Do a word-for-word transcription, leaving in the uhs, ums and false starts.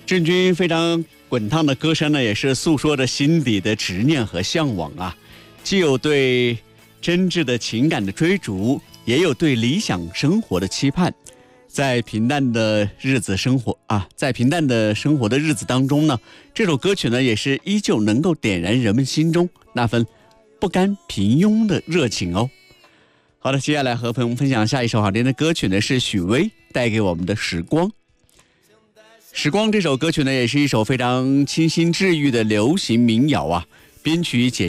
郑钧非常滚烫的歌声呢，也是诉说着心底的执念和向往啊，既有对真挚的情感的追逐，也有对理想生活的期盼。在平淡的日子生活啊，在平淡的生活的日子当中呢，这首歌曲呢也是依旧能够点燃人们心中那份不甘平庸的热情哦。好的，接下来和朋友们分享下一首好听的歌曲呢，是许巍带给我们的《时光》。时光这首歌曲呢，也是一首非常清新治愈的流行民谣啊，编曲简